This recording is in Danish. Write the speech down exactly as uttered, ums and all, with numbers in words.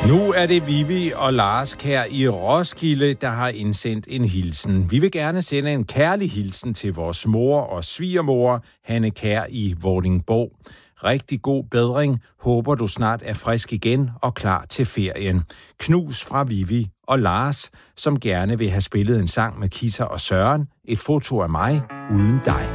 Nu er det Vivi og Lars Kjær i Roskilde, der har indsendt en hilsen. Vi vil gerne sende en kærlig hilsen til vores mor og svigermor, Hanne Kjær i Vordingborg. Rigtig god bedring. Håber du snart er frisk igen og klar til ferien. Knus fra Vivi og Lars, som gerne vil have spillet en sang med Kita og Søren. Et foto af mig uden dig.